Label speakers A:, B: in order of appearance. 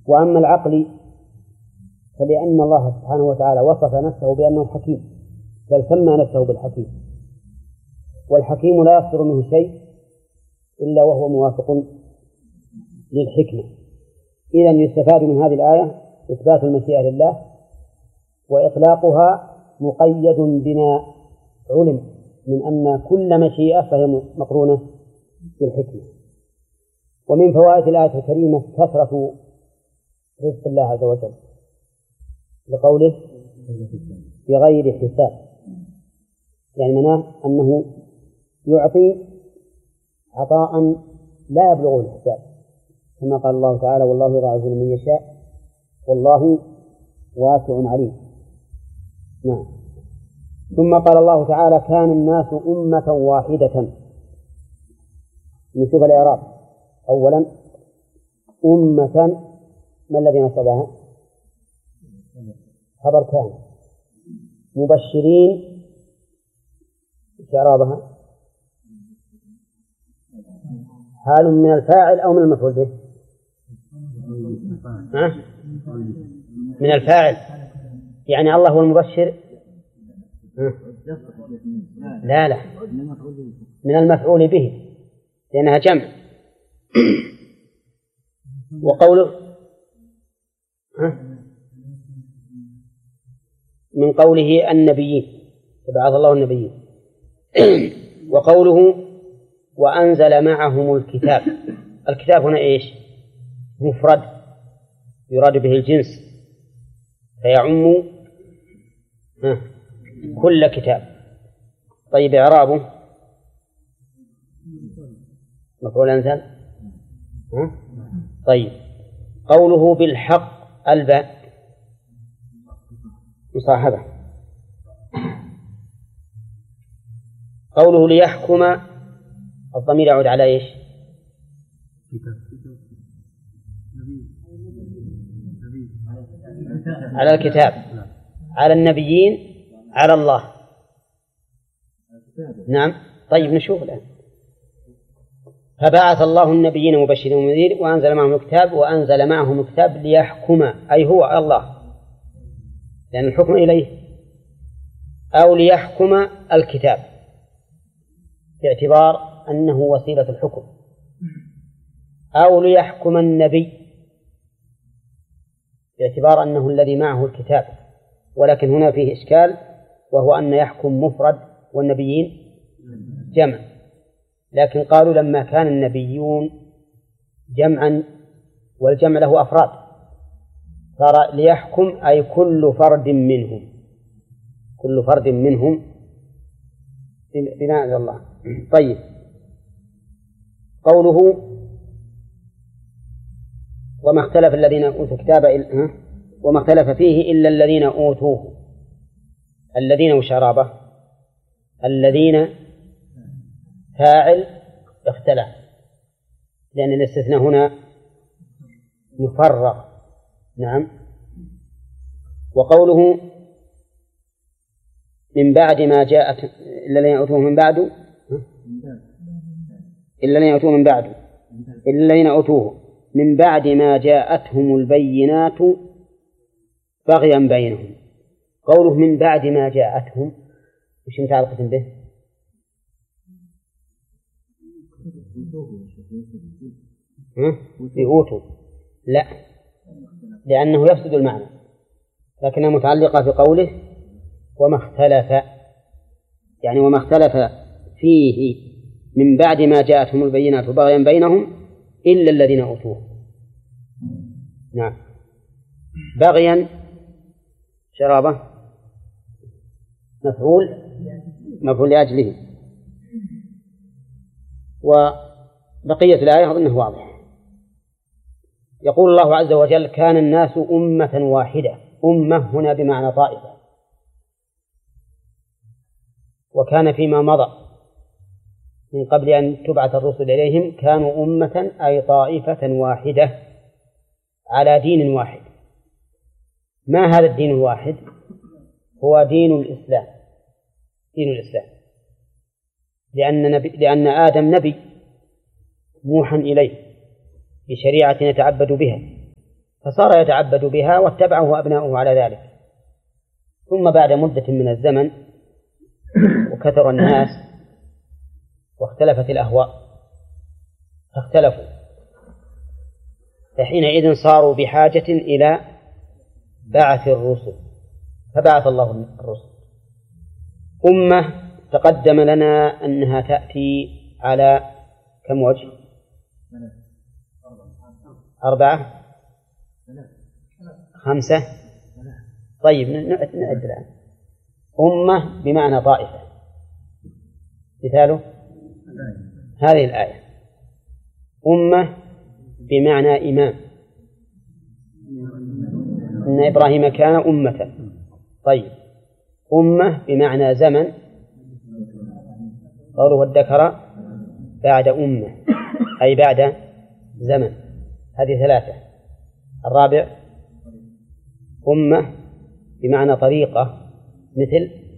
A: وأما العقل فلأن الله سبحانه وتعالى وصف نفسه بأنه حكيم، بل سمى نفسه بالحكيم، والحكيم لا يصدر منه شيء إلا وهو موافق للحكمة. إذن يستفاد من هذه الآية إثبات المشيئة لله، وإطلاقها مقيد بما علم من أن كل مشيئة فهي مقرونة بالحكمة. ومن فوائد الآية الكريمة كثرة رزق الله عز وجل لقوله بغير حساب، يعني معناه أنه يعطي عطاء لا يبلغ الحساب، كما قال الله تعالى والله يضاعف لمن يشاء والله واسع عليم. نعم. ثم قال الله تعالى كان الناس أمة واحدة. نشوف الإعراب. أولا أمة ما الذي نصبها؟ خبر كان. مبشرين إعرابها حال من الفاعل أو من المفعول به؟ من الفاعل، يعني الله هو المبشر. لا من المفعول به لأنها جمع. وقوله من قوله النبيين فبعث الله النبيين. وقوله وأنزل معهم الكتاب. الكتاب هنا إيش؟ مفرد يراد به الجنس فيعم كل كتاب. طيب إعرابه مفعول أنزل. طيب قوله بالحق الباء مصاحبة. قوله ليحكم الضمير يعود على إيش؟ على الكتاب، على النبيين، على الله. نعم. طيب نشوف الآن. فبعث الله النبيين مبشرين ومنذرين وأنزل معهم الكتاب. وأنزل معهم الكتاب ليحكم أي هو الله لأن الحكم إليه، أو ليحكم الكتاب باعتبار أنه وسيلة الحكم، أو ليحكم النبي باعتبار أنه الذي معه الكتاب. ولكن هنا فيه إشكال، وهو أن يحكم مفرد والنبيين جمع، لكن قالوا لما كان النبيون جمعا والجمع له أفراد صار ليحكم أي كل فرد منهم، كل فرد منهم بما أنزل الله. طيب قوله وما اختلف الذين أوتوا الكتاب وما اختلف فيه إلا الذين أوتوه. الذين وشرابه الذين فاعل اختلف لأن الاستثناء هنا مفرغ. نعم. وقوله من بعد ما جاءت إلا الذين أوتوه من بعد إلا الذين أوتوه من بعد إلا الذين أوتوه من بعد ما جاءتهم البينات بغيا بينهم. قوله من بعد ما جاءتهم وش متعلقة به؟ بأوتوا لا، لأنه يفسد المعنى، لكنها متعلقة في قوله وما اختلف، يعني وما اختلف فيه من بعد ما جاءتهم البينات بغيا بينهم إلا الذين أوتوه. نعم. بغيا شرابة مفعول لأجله. وبقية الآية أظنه واضح. يقول الله عز وجل كان الناس أمة واحدة. أمة هنا بمعنى طائفة، وكان فيما مضى من قبل أن تبعث الرسل إليهم كانوا أمة أي طائفة واحدة على دين واحد. ما هذا الدين الواحد؟ هو دين الإسلام. دين الإسلام لأن آدم نبي موحى إليه بشريعة نتعبد بها، فصار يتعبد بها واتبعه أبناؤه على ذلك. ثم بعد مدة من الزمن وكثر الناس واختلفت الأهواء فاختلفوا، فحينئذ صاروا بحاجة إلى بعث الرسل، فبعث الله الرسل. أمة تقدم لنا أنها تأتي على كم وجه؟ 4 5. طيب نعد الآن. أمة بمعنى طائفة، مثاله هذه الآية. أمة بمعنى إمام، إن إبراهيم كان أمة. طيب أمة بمعنى زمن، قوله والذكر بعد أمة أي بعد زمن، هذه 3. الرابع أمة بمعنى طريقة، مثل